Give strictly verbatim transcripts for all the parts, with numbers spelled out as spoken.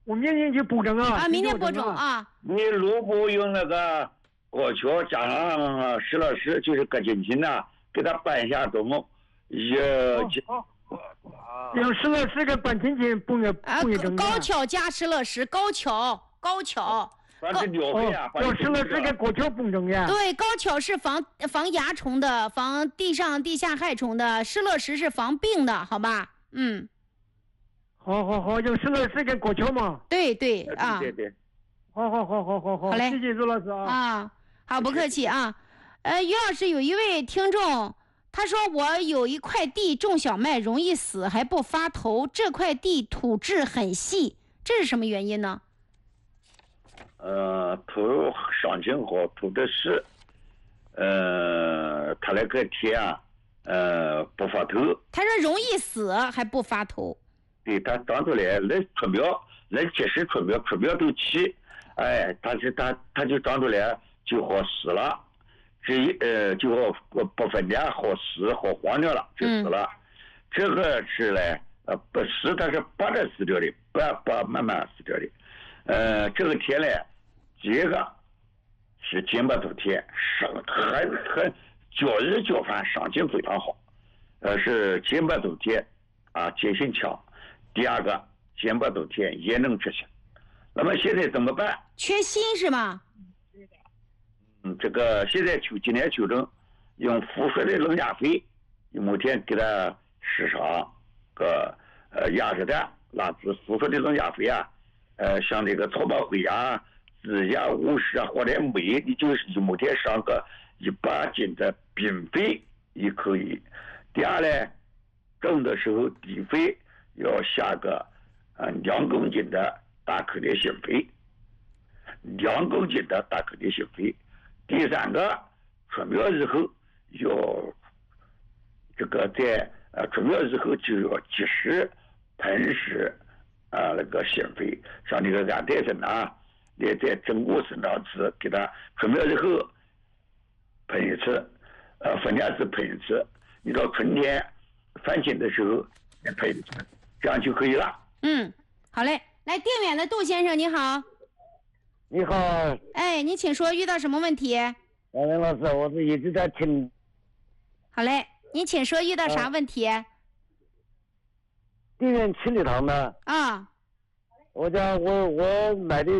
我明天就播种啊！ 啊，明天播种啊！ 你如果用那个果壳加上石老师，就是葛金金呐，给他拌一下种，也哦用石老师跟半天天播个啊， 播种高巧加石老师，高巧高巧。 反正鸟飞啊， 用石老师跟果壳播种呀。 对，高巧是防防蚜虫的，防地上地下害虫的，石乐石是防病的，好吧？嗯。 好好好，用石老师跟果壳嘛。 对对啊。 对对。 好好好好好好。 好嘞， 谢谢周老师啊。 啊，好，不客气啊。呃，于老师有一位听众，他说我有一块地种小麦容易死还不发头，这块地土质很细，这是什么原因呢？ 呃，土上劲好，土的是，呃，他那个田啊，呃，不发头。 他说容易死还不发头。 对，他长出来那出苗，那及时出苗，出苗都齐，哎，但是他他就长出来就好死了，这一呃就好不分家好死好黄掉了，就死了。嗯、这个是呢，呃，不死，它是拔着死掉的，不不慢慢死掉的。呃，这个田呢，第一个是金巴土田，生很很较日较饭，生劲非常好。呃，是金巴土田啊，结性强。第二个，金巴土田也能执行。那么现在怎么办？ 缺锌是吗？ 嗯，这个现在秋今年秋正用腐蚀的冷压肥，每天给它施上个呃鸭子蛋、辣子腐蚀的冷压肥啊。呃，像这个草本灰啊、酯甲、五十啊，或者镁，你就是每天上个一百斤的冰肥也可以。第二呢，种的时候地肥要下个呃两公斤的大颗粒性肥，两公斤的大颗粒性肥。第三个，出苗以后要这个在呃出苗以后就要及时喷施。啊，那个性肥，像那个俺戴森啊，你在整个生长次给它出苗以后喷一次，呃，分两次喷一次，你到春天翻新的时候再喷一次，这样就可以了。 嗯，好嘞，来定远的杜先生你好。 你好。 哎，你请说，遇到什么问题？ 王林老师，我是一直在听。 好嘞，你请说，遇到啥问题？啊定远七里塘的啊， 我家我我买的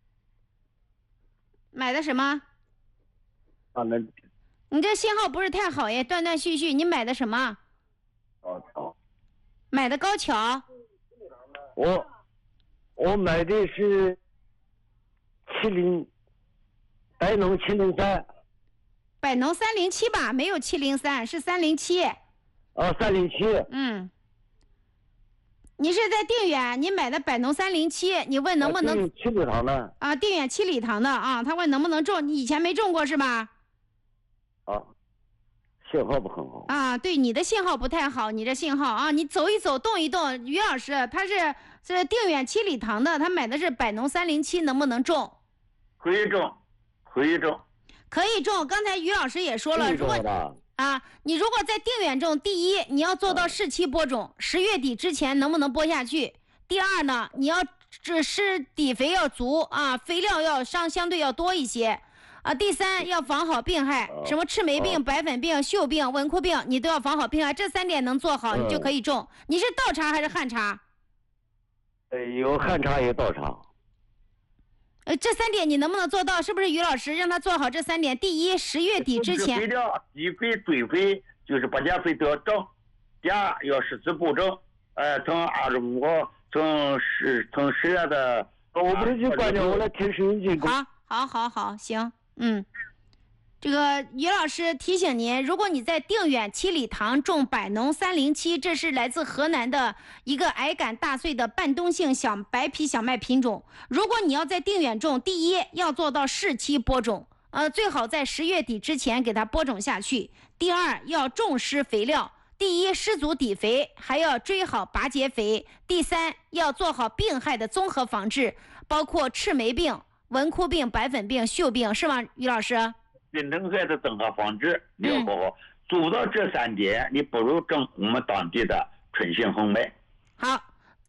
买的什么？ 啊，那你这信号不是太好耶，断断续续。你买的什么？ 哦哦， 买的高桥。 我我买的是七零百农七零三。 百农三零七吧，没有七零三，是三零七。 哦，三零七。 嗯。你是在定远，你买的百农三零七，你问能不能？ 定远七里塘的。 啊，定远七里塘的啊，他问能不能种，你以前没种过是吧？ 啊，信号不很好。 啊，对，你的信号不太好，你这信号啊，你走一走，动一动。于老师他是是定远七里塘的，他买的是百农三零七，能不能种？ 可以种，可以种， 可以种。刚才于老师也说了，如果啊，你如果在定远种，第一，你要做到适期播种，十月底之前能不能播下去？第二呢，你要这施底肥要足啊，肥料要相相对要多一些啊。第三，要防好病害，什么赤霉病、白粉病、锈病、蚊枯病，你都要防好病害。这三点能做好，你就可以种。你是倒插还是旱插？ 呃，有旱插有倒插。 呃，这三点你能不能做到？是不是于老师让他做好这三点？第一，十月底之前， 肥料、地肥、堆肥就是把减肥都要整。第二，要是止补整，呃，从二十五号，从十从十月的， 我不是去关掉，我来听收音机。 好，好，好，好，行，嗯。这个于老师提醒您，如果你在定远七里塘种百农三零七，这是来自河南的一个矮杆大穗的半冬性小白皮小麦品种。如果你要在定远种，第一要做到适期播种，呃，最好在十月底之前给它播种下去。第二，要重施肥料，第一施足底肥，还要追好拔节肥。第三，要做好病害的综合防治，包括赤霉病、蚊枯病、白粉病、锈病，是吗，于老师？ 病虫害的综合防治你要好好做到这三点，你不如种我们当地的春兴红麦。 好，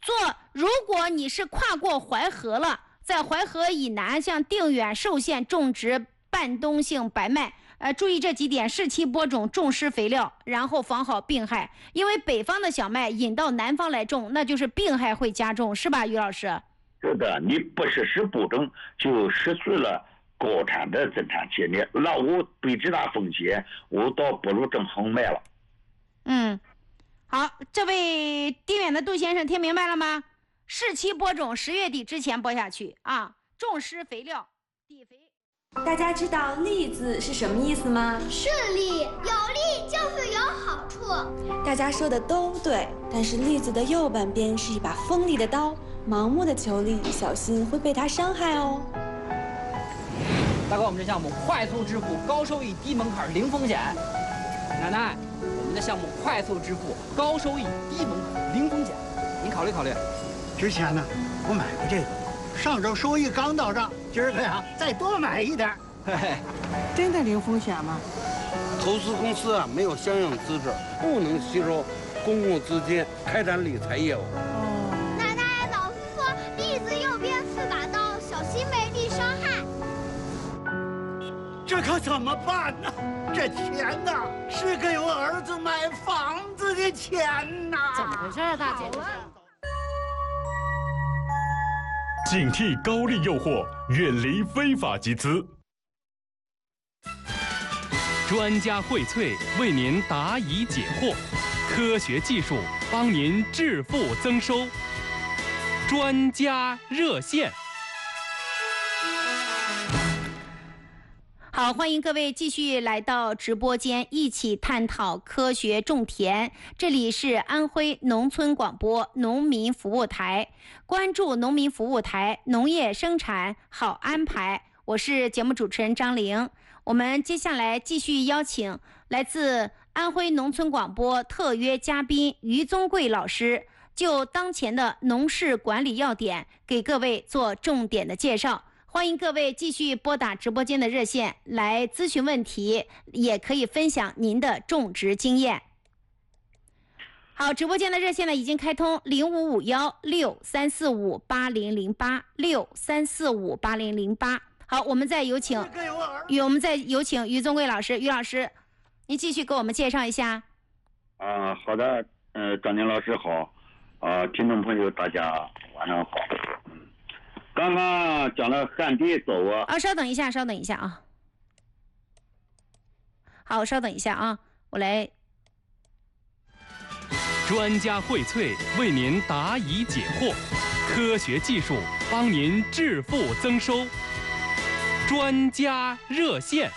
做，如果你是跨过淮河了，在淮河以南，像定远、寿县种植半冬性白麦，呃，注意这几点：适期播种，重施肥料，然后防好病害。因为北方的小麦引到南方来种，那就是病害会加重，是吧，于老师？ 是的，你不实施播种，就失去了高产的增产潜力。那我对这大风险，我倒不如种红麦了。 嗯，好，这位定远的杜先生听明白了吗？适期播种，十月底之前播下去啊，重施肥料，底肥。 大家知道“利”字是什么意思吗？ 顺利，有利就是有好处。 大家说的都对，但是“利”字的右半边是一把锋利的刀，盲目的求利，小心会被它伤害哦。 大哥，我们这项目快速支付，高收益，低门槛，零风险。奶奶，我们的项目快速支付，高收益，低门槛，零风险，您考虑考虑。 之前呢，我买过这个，上周收益刚到账，今儿个呀再多买一点。 嘿嘿， 真的零风险吗？ 投资公司啊没有相应资质，不能吸收公共资金开展理财业务。 哦，奶奶，老师说利字右边是把刀，小心被利伤害。 这可怎么办呢？这钱呐，是给我儿子买房子的钱呐！ 怎么回事啊，大姐？ 警惕高利诱惑，远离非法集资。 专家荟萃为您答疑解惑，科学技术帮您致富增收。专家热线。 好，欢迎各位继续来到直播间，一起探讨科学种田。这里是安徽农村广播农民服务台，关注农民服务台，农业生产好安排。我是节目主持人张玲。我们接下来继续邀请来自安徽农村广播特约嘉宾于宗贵老师，就当前的农事管理要点给各位做重点的介绍。欢迎各位继续拨打直播间的热线来咨询问题，也可以分享您的种植经验。好，直播间的热线呢已经开通零五五幺六三四五八零零八六三四五八零零八。好，我们再有请于我们再有请于宗贵老师，于老师，您继续给我们介绍一下。 啊，好的，呃，张宁老师好，啊，听众朋友大家晚上好。嗯，刚刚讲了旱地作物。 啊，稍等一下，稍等一下啊。好，稍等一下啊，我来。 专家荟萃为您答疑解惑，科学技术帮您致富增收。专家热线。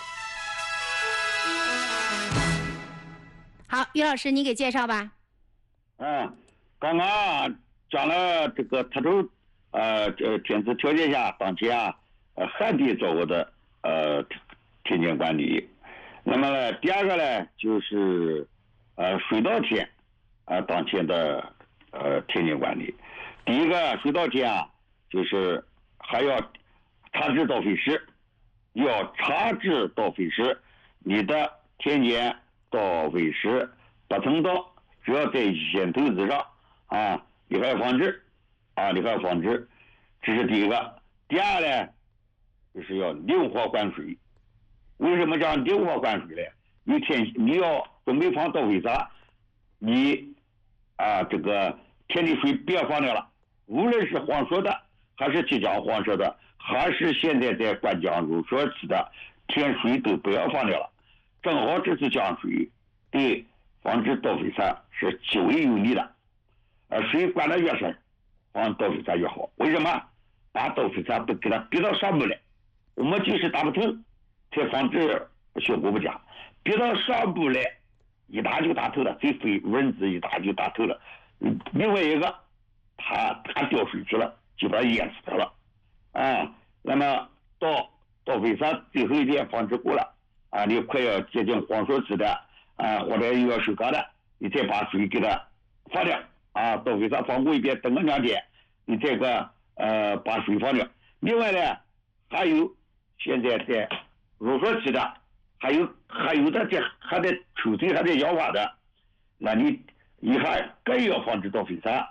好，于老师，你给介绍吧。 嗯，刚刚讲了这个特殊呃这天气条件下当前啊呃旱地作物的呃田间管理。那么呢，第二个呢就是呃水稻田啊、呃、当前的呃田间管理。第一个水稻田啊，就是还要插植稻肥时。要插植稻肥时，你的田间稻肥时不同稻，只要在一线头子上啊，你还要防治啊，你还要防治，这是第一个。第二呢，就是要灵活管水。为什么讲灵活管水呢？你天你要准备放稻肥啥，你啊这个田里水别放掉了，无论是黄熟的还是即将黄熟的。还是现在在灌浆入水期的田水都不要放掉了，正好这次降水对防止稻肥菜是极为有利的。呃，水灌得越深，防稻肥菜越好。为什么？把稻肥菜都给它逼到上部来，我们即使打不透，才防止效果不佳。逼到上部来，一打就打透了，这飞蚊子一打就打透了。另外一个，它它掉水去了，就把它淹死它了。啊，那么到稻肥菜最后一天防治过了啊，你快要接近黄熟期的啊，或者又要收割的，你再把水给它放掉啊，稻肥菜放过一遍，等个两天，你这个呃把水放掉。另外呢，还有现在在入熟期的，还有还有的在还在抽水还在摇花的，那你以后更要防止稻肥菜。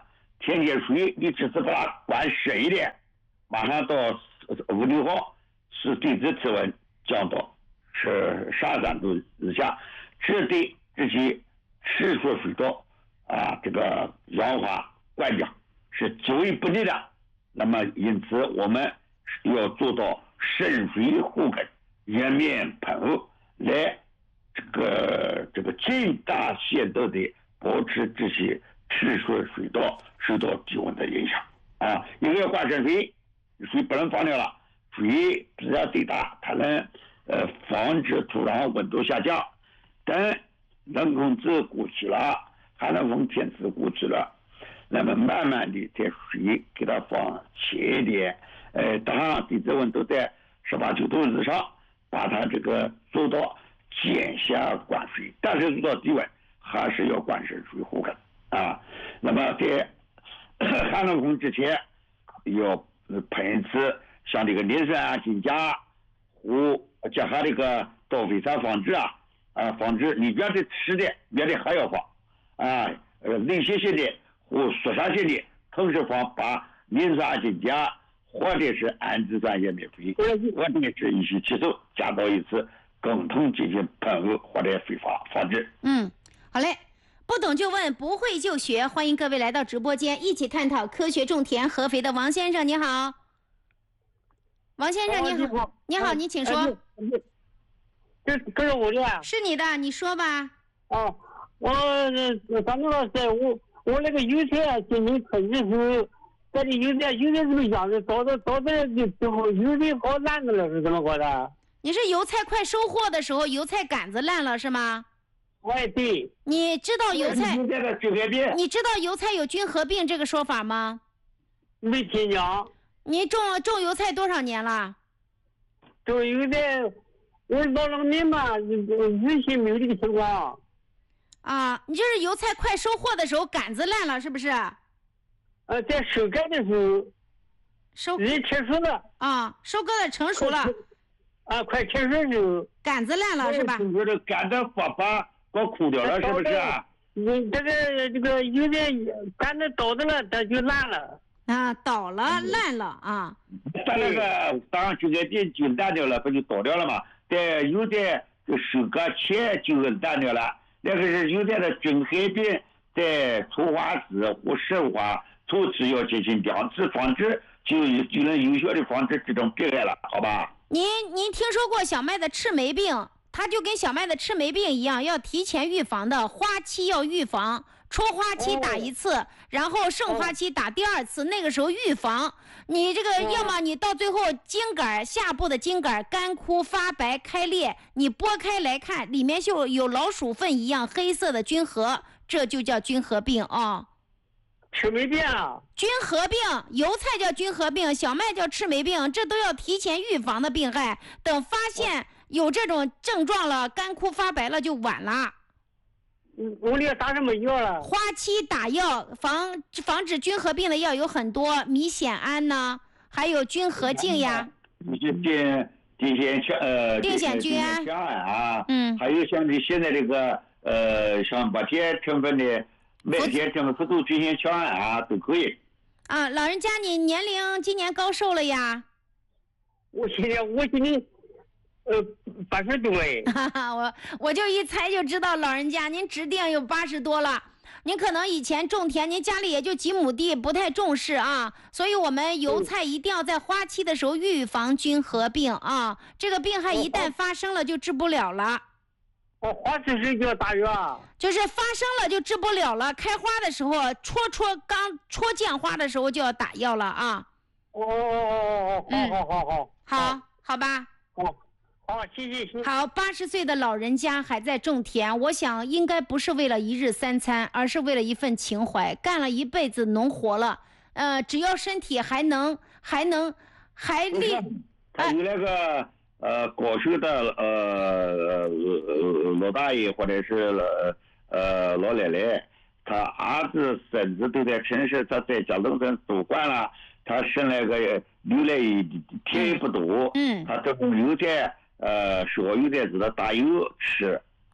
天节水，你只是把它关深一点，马上到五六号，是地质气温降到是十三度以下，这对这些赤水水道啊这个氧化灌浆是极为不利的。那么因此我们要做到渗水护根、颜面喷雾，来这个这个最大限度的保持这些赤水水道受到低温的影响啊。一个要灌渗水，水不能放掉了，水质量最大，它能呃防止土壤温度下降。等冷空气过去了，寒冷风天气过去了，那么慢慢的在水给它放浅一点，呃，当地质温度在十八九度以上，把它这个做到减下灌水，但是做到低温还是要灌渗水护根啊。那么在寒冷风之前，要喷一次像这个磷酸金钾和加上这个稻飞散防治啊。啊，防止你原来吃的原来还要放，啊，呃，内泄性的或疏散性的，同时放把磷酸金钾或者是氨基酸盐镁水，或者是一些激素加到一次，共同进行喷雾或者非法防治。 嗯，好嘞。不懂就问，不会就学，欢迎各位来到直播间，一起探讨科学种田合肥的王先生，你好。王先生你好，你好，你请说。 这这是我的啊， 是你的，你说吧。 哦，我张东老师，我我那个油菜啊，今年春的时候，这里油菜油菜这个样子，到到到这的时候，油菜好烂的了，是怎么搞的？ 你是油菜快收获的时候，油菜杆子烂了是吗？ 哎，对。 你知道油菜？ 油菜的菌合病。 你知道油菜有菌合病这个说法吗？ 没听讲。 你种种油菜多少年了？ 种油菜。我到那个年嘛，预期没有这个情况。 啊，你就是油菜快收获的时候，杆子烂了，是不是？ 呃，在收割的时候， 收已经成熟了。 啊，收割的成熟了。 啊，快成熟的时候， 杆子烂了是吧？ 我这杆子发把给枯掉了，是不是？ 你这个这个有点杆子倒的了，它就烂了。 啊，倒了烂了啊。 把那个当这个地菌烂掉了，不就倒掉了吗？在有的收割前就烂掉了，那个是有的的菌害病，在粗花枝或实花初期要进行两次防治，就就能有效的防治这种病害了，好吧？ 您您听说过小麦的赤霉病？它就跟小麦的赤霉病一样，要提前预防的，花期要预防。戳花期打一次，哦、然后盛花期打第二次，哦、那个时候预防。你这个、哦、要么你到最后茎杆下部的茎杆干枯发白开裂，你剥开来看，里面就有老鼠粪一样黑色的菌核，这就叫菌核病啊。 赤霉病啊？ 菌核病，油菜叫菌核病，小麦叫赤霉病，这都要提前预防的病害。等发现有这种症状了，干枯发白了就晚了。 我里打什么药了？ 花期打药，防防止菌合病的药有很多，米酰胺呢，还有菌合净呀。 定定烯醛呃， 定烯醛啊， 嗯， 还有像这现在这个呃，像麦田成分的麦田成分辅助菌酰醛啊，都可以。 啊，老人家，你年龄今年高寿了呀？ 我现在我今年。呃，八十多哎， 我我就一猜就知道老人家您指定有八十多了。您可能以前种田，您家里也就几亩地，不太重视啊。所以我们油菜一定要在花期的时候预防菌合病啊。这个病害一旦发生了就治不了了。 哦，花期时就要打药啊？ 就是发生了就治不了了，开花的时候戳戳刚戳见花的时候就要打药了啊。 哦哦哦哦，好好好好， 好，好吧。 好。好，谢谢谢谢。 好，八十岁的老人家还在种田，我想应该不是为了一日三餐，而是为了一份情怀。干了一辈子农活了，呃，只要身体还能还能还力， 他有那个呃高寿的呃老大爷或者是呃老奶奶，他儿子孙子都在城市，他在家农村住惯了，他生那个留来田也不多， 嗯， 他这种油菜。呃，烧油菜知道打油吃，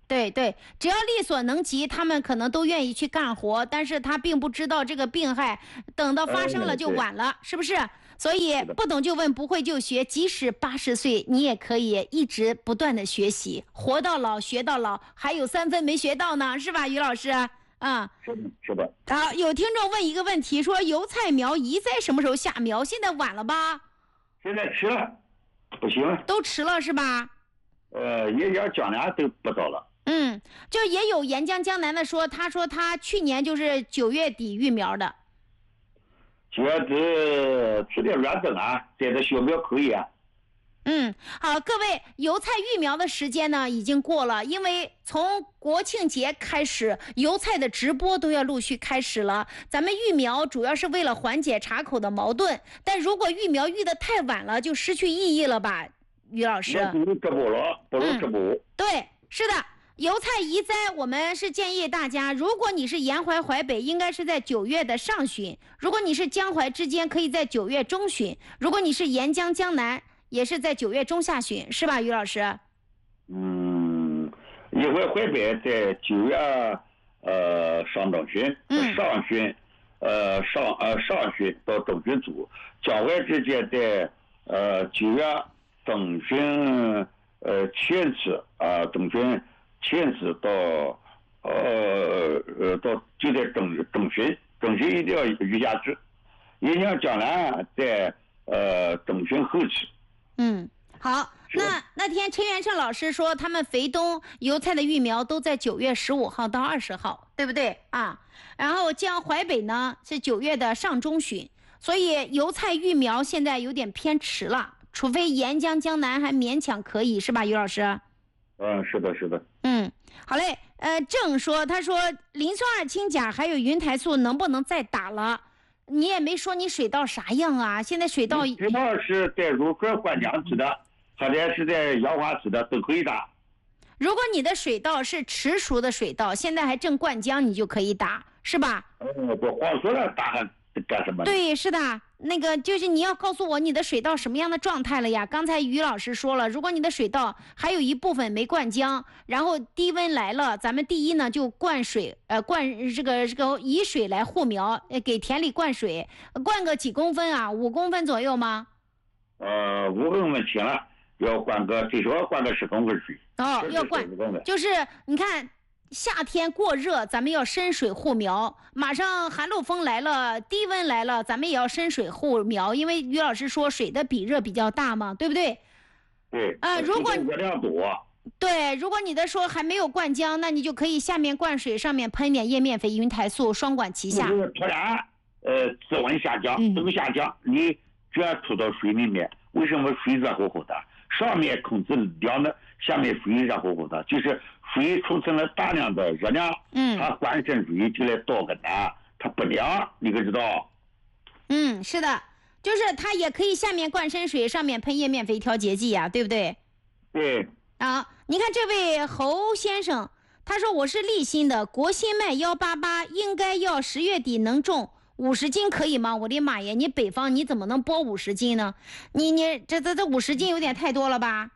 对对，只要力所能及，他们可能都愿意去干活，但是他并不知道这个病害，等到发生了就晚了，是不是？所以不懂就问，不会就学，即使八十岁，你也可以一直不断的学习，活到老学到老，还有三分没学到呢，是吧，于老师？啊、 嗯，是的，是的。 好，有听众问一个问题，说油菜苗宜栽什么时候下苗？现在晚了吧？ 现在迟了，不行了， 都迟了是吧？ 呃，也要江南都不到了。 嗯，就也有沿江江南的说，他说他去年就是九月底育苗的。 九月底吃点软灯啊，摘的小苗可以啊。 嗯，好，各位，油菜育苗的时间呢已经过了，因为从国庆节开始，油菜的直播都要陆续开始了。咱们育苗主要是为了缓解茶口的矛盾，但如果育苗育得太晚了，就失去意义了吧，于老师？ 不如直播了，不如直播。 嗯、对，是的。油菜宜栽，我们是建议大家，如果你是沿淮淮北，应该是在九月的上旬；如果你是江淮之间，可以在九月中旬；如果你是沿江江南，也是在九月中下旬，是吧，于老师？ 嗯，沿淮淮北在九月呃上中旬，嗯、上旬呃上呃上旬到中旬左，江淮之间在呃九月中旬呃前期啊、呃、中旬。前次到呃呃到就在中中旬，中旬一定要育下去。沿江江南在呃中旬后期。 嗯，好，那那天陈元胜老师说，他们肥东油菜的育苗都在九月十五号到二十号，对不对啊？然后江淮北呢是九月的上中旬，所以油菜育苗现在有点偏迟了，除非沿江江南还勉强可以，是吧，于老师？ 嗯，是的，是的。 嗯，好嘞。呃，郑说，他说磷酸二氢钾还有云台素能不能再打了？你也没说你水稻啥样啊？现在水稻水稻是在如水灌浆期的，或者是在氧化期的都可以打。 如果你的水稻是迟熟的水稻，现在还正灌浆，你就可以打，是吧？ 嗯，不黄熟了打干什么？ 对，是的。那个就是你要告诉我你的水稻什么样的状态了呀？刚才于老师说了，如果你的水稻还有一部分没灌浆，然后低温来了，咱们第一呢就灌水，呃，灌这个这个以水来护苗，呃，给田里灌水，灌个几公分啊？五公分左右吗？ 呃，五公分行了，要灌个最少灌个十公分水。 哦，要灌，就是你看。夏天过热，咱们要深水护苗。马上寒露风来了，低温来了，咱们也要深水护苗。因为于老师说水的比热比较大嘛，对不对？ 对。 啊、呃，如果热量多。 对，如果你的说还没有灌浆，那你就可以下面灌水，上面喷点叶面肥、云台素，双管齐下。 突然，呃，室温下降，都下降，你这样吐到水里面，为什么水热乎乎的？上面控制凉的，下面水热乎乎的，就是水储存了大量的热量， 嗯， 它灌渗水就来倒根呢，它不凉，你可知道？ 嗯，是的，就是它也可以下面灌深水，上面喷叶面肥调节剂呀、啊，对不对？ 对。 啊，你看这位侯先生，他说我是立新的，国新麦幺八八应该要十月底能种。五十斤可以吗？我的妈呀！你北方你怎么能播五十斤呢？你你这这这五十斤有点太多了吧？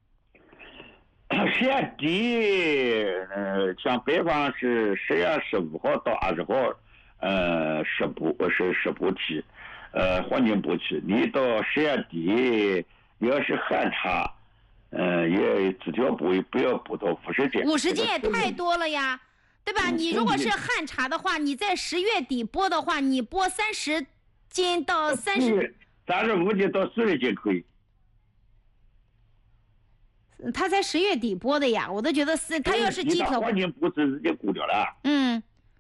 十月底，呃，像北方是十月十五号到二十号，呃，湿布是湿布期，呃，黄金布期。你到十月底，要是旱茶，呃，也枝条部位不要布到五十斤。 五十斤也太多了呀。对吧？你如果是旱茶的话，你在十月底播的话，你播三十斤到三十， 三十五斤到四十斤可以。 他才十月底播的呀，我都觉得是他要是几条。 黄金不是直接估掉了。 嗯。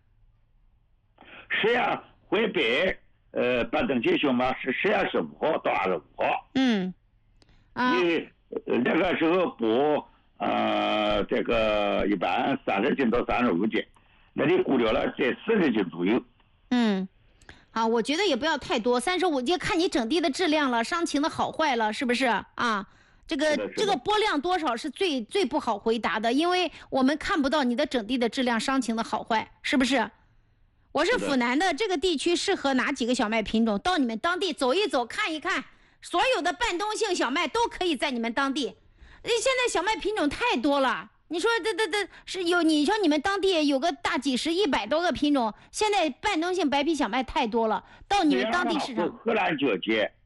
十月淮北，呃，办登记项目是十月十五号到二十五号。 嗯。啊。 你那个时候播。呃，这个一般三十斤到三十五斤，那你估掉了在四十斤左右。 嗯，好，我觉得也不要太多，三十五斤看你整地的质量了，伤情的好坏了，是不是啊？这个这个播量多少是最最不好回答的，因为我们看不到你的整地的质量、伤情的好坏，是不是？我是府南的，这个地区适合哪几个小麦品种？到你们当地走一走，看一看，所有的半冬性小麦都可以在你们当地。现在小麦品种太多了， 你说这这这是有，你说你们当地有个大几十、一百多个品种，现在半冬性白皮小麦太多了，到你们当地市场。 荷兰交接，